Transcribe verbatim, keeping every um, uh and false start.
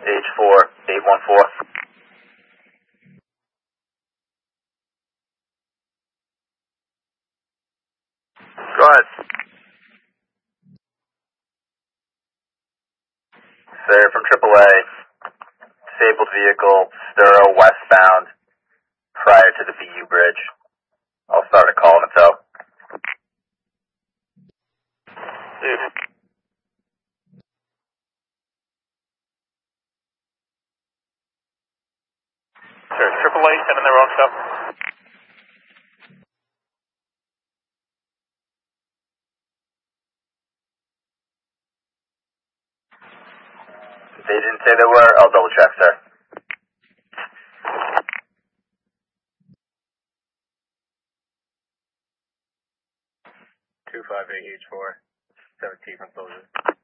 H four, eight one four. Go ahead. Sir, from triple A, disabled vehicle, Sturo westbound, prior to the B U bridge. I'll start a call in a tow. Dude. Sir, triple A sending their own stuff. They didn't say there were. I'll double check, sir. two five eight H four, seventeen from closure.